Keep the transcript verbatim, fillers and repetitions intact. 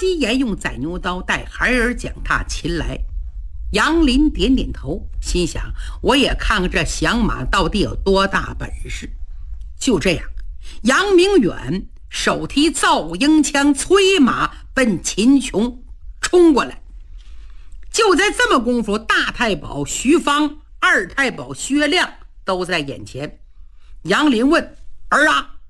鸡沿用宰牛刀，带孩儿脚踏秦来。杨林点点头，心想我也看看这响马到底有多大本事。就这样，杨明远手提造鹰枪，催马奔秦琼冲过来。就在这么功夫，大太保徐芳、二太保薛亮都在眼前。杨林问：儿啊，